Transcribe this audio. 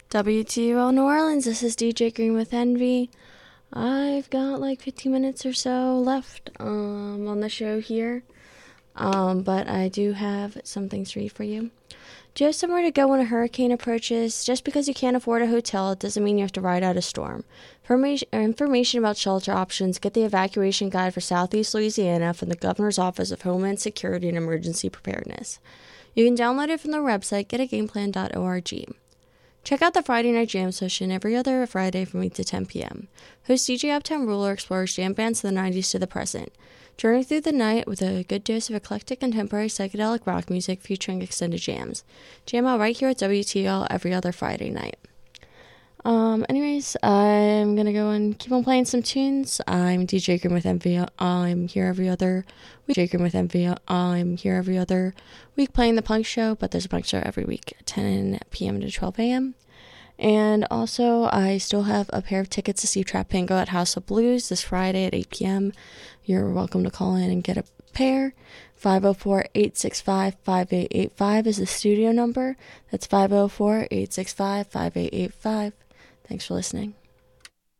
WTUL New Orleans, this is DJ Green with Envy. I've got like 15 minutes or so left on the show here, but I do have some things to read for you. Do you have somewhere to go when a hurricane approaches? Just because you can't afford a hotel, it doesn't mean you have to ride out a storm. For information about shelter options, get the evacuation guide for Southeast Louisiana from the Governor's Office of Homeland Security and Emergency Preparedness. You can download it from their website, getagameplan.org. Check out the Friday Night Jam session every other Friday from 8 to 10 p.m. Host DJ Uptown Ruler explores jam bands from the 90s to the present. Journey through the night with a good dose of eclectic contemporary psychedelic rock music featuring extended jams. Jam out right here at WTL every other Friday night. Anyways, I'm going to go and keep on playing some tunes. I'm DJ Green with Envy. I'm here every other week. DJ Green with Envy. I'm here every other week playing the punk show, but there's a punk show every week at 10 p.m. to 12 a.m. And also, I still have a pair of tickets to see Trap Pingo at House of Blues this Friday at 8 p.m. You're welcome to call in and get a pair. 504-865-5885 is the studio number. That's 504-865-5885. Thanks for listening.